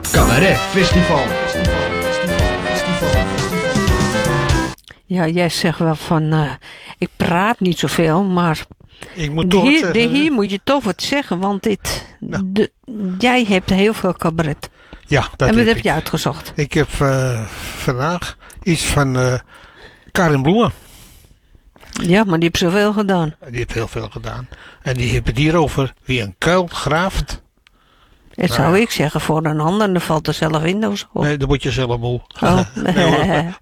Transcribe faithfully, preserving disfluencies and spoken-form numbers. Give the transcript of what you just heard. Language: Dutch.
Cabaret Festival. Festival, festival, festival, festival. Ja, jij zegt wel van, uh, ik praat niet zoveel, maar Ik moet de toch hier, wat de zeggen. hier moet je toch wat zeggen, want dit, Nou. de, jij hebt heel veel cabaret. Ja, dat en wat heb ik. je uitgezocht? Ik heb uh, vandaag iets van uh, Karin Bloemen. Ja, maar die heeft zoveel gedaan. Die heeft heel veel gedaan. En die heeft het hier over wie een kuil graaft. Dat Nou zou ja. ik zeggen voor een ander, dan valt er zelf in of zo. Nee, dan word je zelf moe. Oh. Nee, hoor,